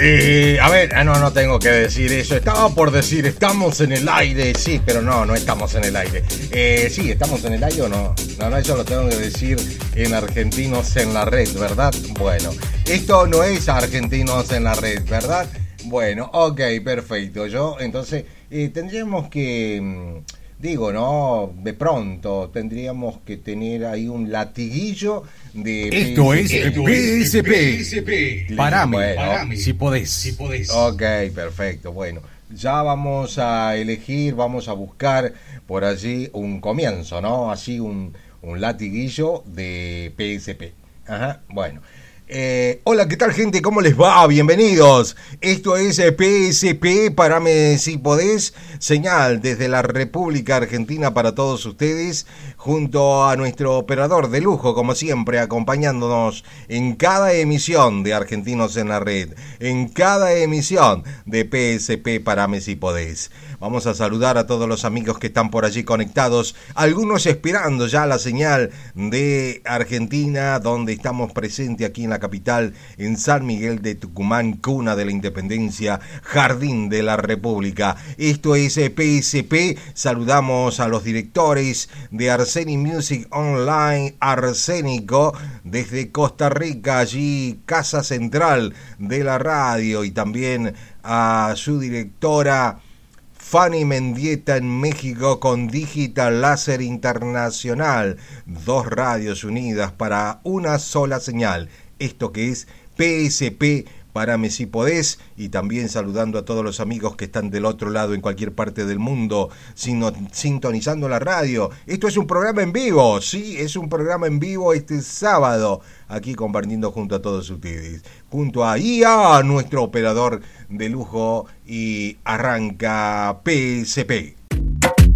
A ver, no tengo que decir eso. Estaba por decir, estamos en el aire. Sí, pero no estamos en el aire. Sí, ¿estamos en el aire o no? No, eso lo tengo que decir en Argentinos en la Red, ¿verdad? Bueno, esto no es Argentinos en la Red, ¿verdad? Bueno, ok, perfecto. Entonces, tendríamos que... Digo, ¿no? De pronto tendríamos que tener ahí un latiguillo de... Esto es PSP. Parame, si podés. Ok, perfecto. Bueno, ya vamos a elegir, vamos a buscar por allí un comienzo, ¿no? Así un latiguillo de PSP. Ajá, bueno. Hola, ¿qué tal, gente? ¿Cómo les va? Bienvenidos. Esto es PSP, Parame si podés, señal desde la República Argentina para todos ustedes, junto a nuestro operador de lujo, como siempre, acompañándonos en cada emisión de Argentinos en la Red, en cada emisión de PSP, Parame si podés. Vamos a saludar a todos los amigos que están por allí conectados, algunos esperando ya la señal de Argentina, donde estamos presentes aquí en la capital, en San Miguel de Tucumán, cuna de la independencia, jardín de la República. Esto es PSP. Saludamos a los directores de Arsenic Music Online, Arsénico, desde Costa Rica, allí casa central de la radio, y también a su directora Fanny Mendieta en México con Digital Láser Internacional, 2 radios unidas para una sola señal. Esto que es PSP, Parame si podés, y también saludando a todos los amigos que están del otro lado en cualquier parte del mundo sintonizando la radio. Esto es un programa en vivo, sí, es un programa en vivo este sábado, aquí compartiendo junto a todos ustedes, junto a IA, nuestro operador de lujo, y arranca PSP.